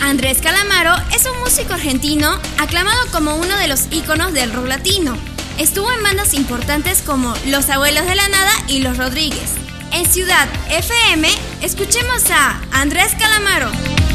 Andrés Calamaro es un músico argentino aclamado como uno de los íconos del rock latino. Estuvo en bandas importantes como Los Abuelos de la Nada y Los Rodríguez. En Ciudad FM, escuchemos a Andrés Calamaro.